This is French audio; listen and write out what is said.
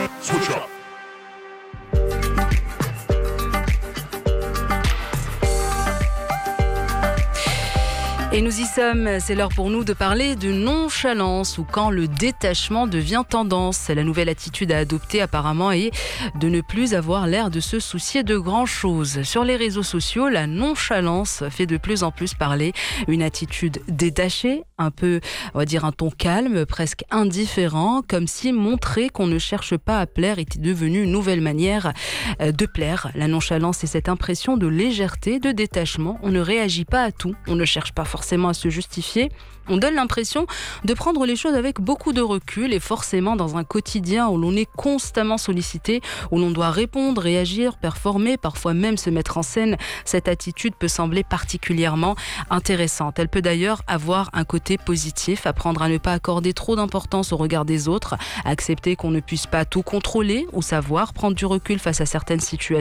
Switch up. Et nous y sommes, c'est l'heure pour nous de parler de nonchalance ou quand le détachement devient tendance. C'est la nouvelle attitude à adopter apparemment et de ne plus avoir l'air de se soucier de grand-chose. Sur les réseaux sociaux, la nonchalance fait de plus en plus parler. Une attitude détachée, un peu, on va dire un ton calme, presque indifférent, comme si montrer qu'on ne cherche pas à plaire était devenu une nouvelle manière de plaire. La nonchalance, c'est cette impression de légèreté, de détachement. On ne réagit pas à tout, on ne cherche pas forcément à se justifier. On donne l'impression de prendre les choses avec beaucoup de recul et forcément dans un quotidien où l'on est constamment sollicité, où l'on doit répondre, réagir, performer, parfois même se mettre en scène, cette attitude peut sembler particulièrement intéressante. Elle peut d'ailleurs avoir un côté positif, apprendre à ne pas accorder trop d'importance au regard des autres, accepter qu'on ne puisse pas tout contrôler ou savoir, prendre du recul face à certaines situations